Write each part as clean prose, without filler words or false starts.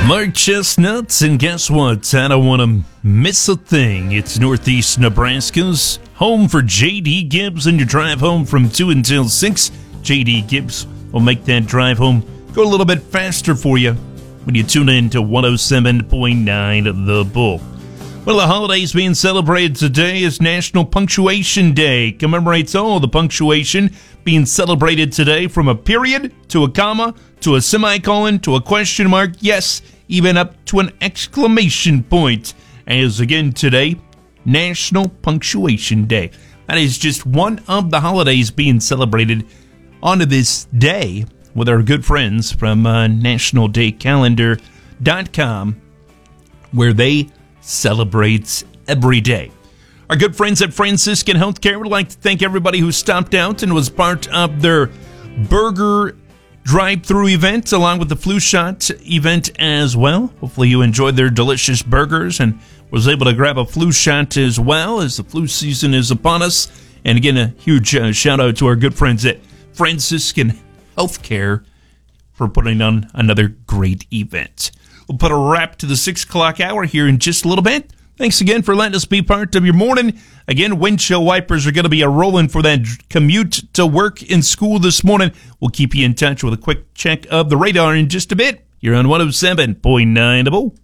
Mark Chestnuts, and guess what? I don't want to miss a thing. It's Northeast Nebraska's home for J.D. Gibbs, and your drive home from 2 until 6. J.D. Gibbs will make that drive home go a little bit faster for you when you tune in to 107.9 The Bull. One of the holidays being celebrated today is National Punctuation Day. Commemorates all the punctuation being celebrated today, from a period to a comma to a semicolon to a question mark, yes, even up to an exclamation point. As again today, National Punctuation Day. That is just one of the holidays being celebrated on this day with our good friends from nationaldaycalendar.com, where they celebrate every day. Our good friends at Franciscan Healthcare would like to thank everybody who stopped out and was part of their burger drive-through event, along with the flu shot event as well. Hopefully you enjoyed their delicious burgers and was able to grab a flu shot as well, as the flu season is upon us. And again, a huge shout out to our good friends at Franciscan Healthcare for putting on another great event. We'll put a wrap to the 6 o'clock hour here in just a little bit. Thanks again for letting us be part of your morning. Again, windshield wipers are going to be rolling for that commute to work and school this morning. We'll keep you in touch with a quick check of the radar in just a bit. You're on 107.9 The Bull.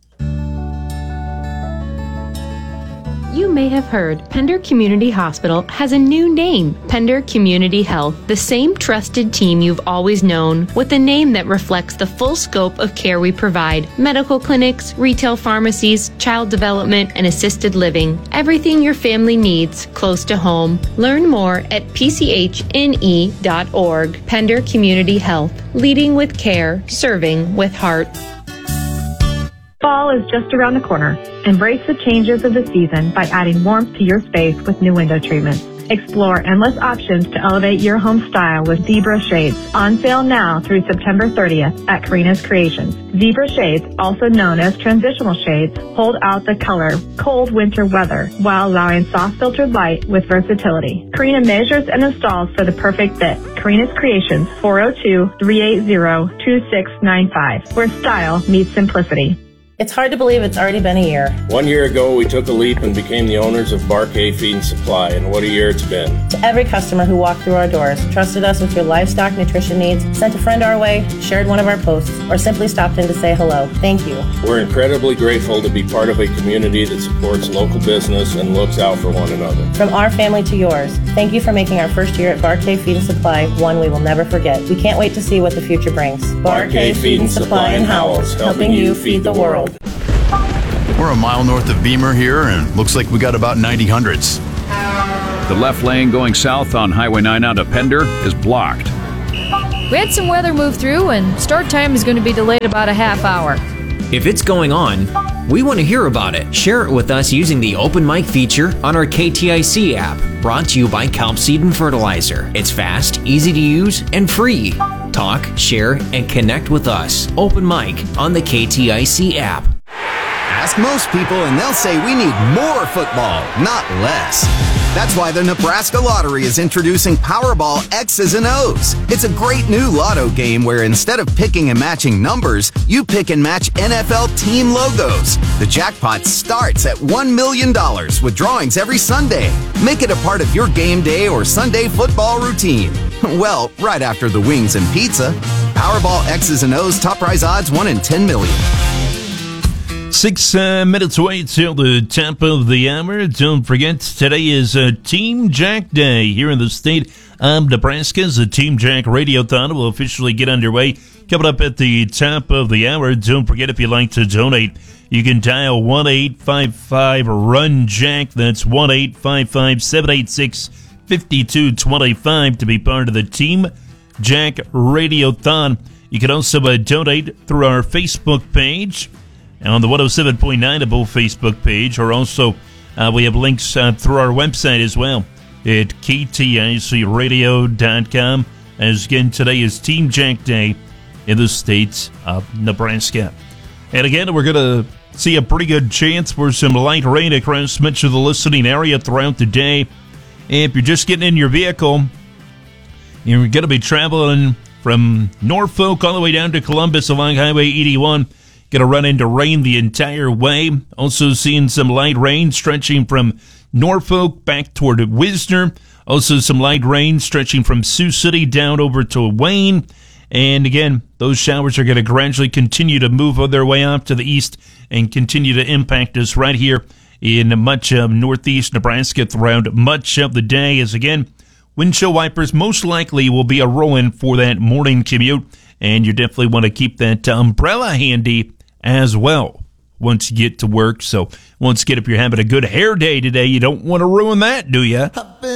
You may have heard Pender Community Hospital has a new name, Pender Community Health, the same trusted team you've always known, with a name that reflects the full scope of care we provide: medical clinics, retail pharmacies, child development, and assisted living. Everything your family needs close to home. Learn more at pchne.org. Pender Community Health, leading with care, serving with heart. Fall is just around the corner. Embrace the changes of the season by adding warmth to your space with new window treatments. Explore endless options to elevate your home style with Zebra Shades. On sale now through September 30th at Karina's Creations. Zebra Shades, also known as transitional shades, hold out the color cold winter weather while allowing soft filtered light with versatility. Karina measures and installs for the perfect fit. Karina's Creations, 402-380-2695, where style meets simplicity. It's hard to believe it's already been a year. 1 year ago, we took a leap and became the owners of Barkay Feed and Supply, and what a year it's been. To every customer who walked through our doors, trusted us with your livestock nutrition needs, sent a friend our way, shared one of our posts, or simply stopped in to say hello, thank you. We're incredibly grateful to be part of a community that supports local business and looks out for one another. From our family to yours, thank you for making our first year at Barkay Feed and Supply one we will never forget. We can't wait to see what the future brings. Barkay Feed and Supply in Howells, helping you feed the world. We're a mile north of Beamer here, and looks like we got about 90 hundredths. The left lane going south on Highway 9 out of Pender is blocked. We had some weather move through, and start time is going to be delayed about a half hour. If it's going on, we want to hear about it. Share it with us using the Open Mic feature on our KTIC app, brought to you by Kelp Seed and Fertilizer. It's fast, easy to use, and free. Talk, share, and connect with us. Open Mic on the KTIC app. Ask most people and they'll say we need more football, not less. That's why the Nebraska Lottery is introducing Powerball X's and O's. It's a great new lotto game where instead of picking and matching numbers, you pick and match NFL team logos. The jackpot starts at $1 million with drawings every Sunday. Make it a part of your game day or Sunday football routine. Well, right after the wings and pizza. Powerball X's and O's top prize odds 1 in 10 million. 6 minutes away till the top of the hour. Don't forget, today is Team Jack Day here in the state of Nebraska. The Team Jack Radiothon will officially get underway coming up at the top of the hour. Don't forget, if you'd like to donate, you can dial 1-855-RUN-JACK. That's 1-855-786-5225 to be part of the Team Jack Radiothon. You can also donate through our Facebook page on the 107.9 The Bull Facebook page, or also we have links through our website as well at kticradio.com. As again, today is Team Jack Day in the state of Nebraska. And again, we're going to see a pretty good chance for some light rain across much of the listening area throughout the day. If you're just getting in your vehicle, you're going to be traveling from Norfolk all the way down to Columbus along Highway 81. Going to run into rain the entire way. Also seeing some light rain stretching from Norfolk back toward Wisner. Also some light rain stretching from Sioux City down over to Wayne. And again, those showers are going to gradually continue to move on their way up to the east and continue to impact us right here in much of northeast Nebraska throughout much of the day. As again, windshield wipers most likely will be a rolling for that morning commute. And you definitely want to keep that umbrella handy as well once you get to work. So once you get up, you're having a good hair day today. You don't want to ruin that, do you?